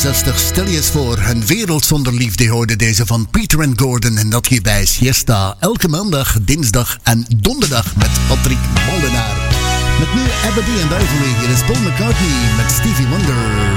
1967. Stel je eens voor, Een wereld zonder liefde hoorde deze van Peter and Gordon. En dat hierbij Siesta. Elke maandag, dinsdag en donderdag met Patrick Molenaar. Met nu Aberdeen en Duiveley. Hier is Paul McCartney met Stevie Wonder.